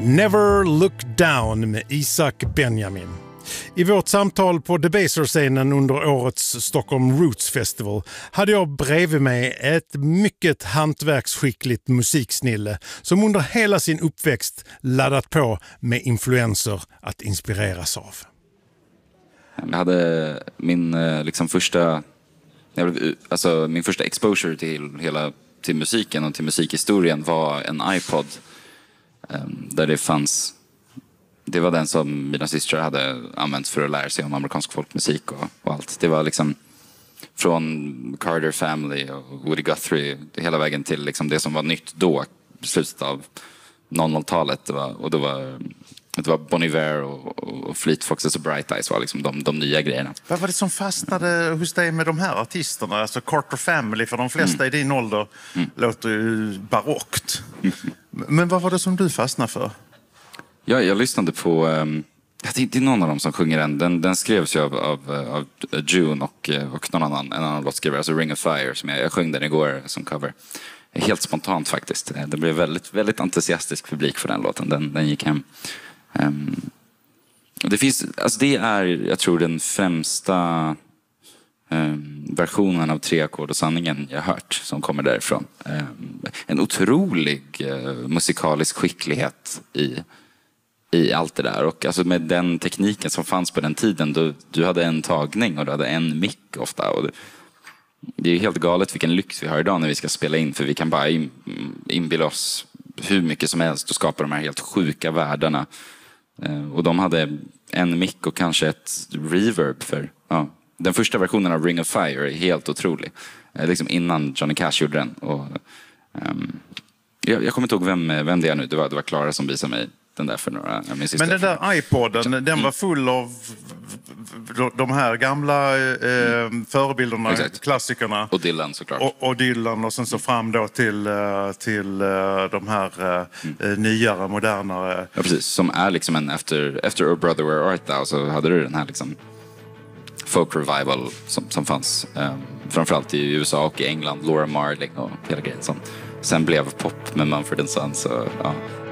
Never Look Down med Isaac Benjamin. I vårt samtal på Debaser-scenen under årets Stockholm Roots Festival hade jag bredvid mig ett mycket hantverksskickligt musiksnille som under hela sin uppväxt laddat på med influenser att inspireras av. Jag hade min min första exposure till musiken och till musikhistorien var en iPod där det fanns. Det var den som mina systrar hade använt för att lära sig om amerikansk folkmusik och allt. Det var liksom från Carter Family och Woody Guthrie hela vägen till liksom det som var nytt då, slutet av 00-talet. Det var Bon Iver och Fleet Foxes och Bright Eyes var liksom de nya grejerna. Vad var det som fastnade hos dig med de här artisterna? Alltså Carter Family, för de flesta i din ålder låter ju barockt. Men vad var det som du fastnade för? Ja, jag lyssnade på... det är någon av dem som sjunger den skrevs ju av June och en annan låtskrivare, alltså Ring of Fire, som jag sjöng den igår som cover. Helt spontant faktiskt. Det blev väldigt, väldigt entusiastisk publik för den låten. Den gick hem. Det är, jag tror, den främsta versionen av Tre ackord och sanningen jag hört som kommer därifrån. En otrolig musikalisk skicklighet i allt det där. Och alltså med den tekniken som fanns på den tiden, du hade en tagning och du hade en mick ofta. Och det är ju helt galet vilken lyx vi har idag när vi ska spela in, för vi kan bara inbilla oss hur mycket som helst och skapa de här helt sjuka världarna. Och de hade en mick och kanske ett reverb för... Ja. Den första versionen av Ring of Fire är helt otrolig. Liksom innan Johnny Cash gjorde den. Och, jag kommer inte ihåg vem det är nu. Det var Clara som visade mig den där för några... Men den där iPoden, den var full av de här gamla förebilderna, exakt. Klassikerna. Och Dylan såklart. Och Dylan, och sen så fram då till de här nyare, modernare. Ja, precis. Som är liksom en efter Oh Brother Where Art Thou, så hade du den här liksom folk revival som fanns framförallt i USA och i England, Laura Marling och hela grejen som sen blev pop med Mumford & Sons. Så, ja.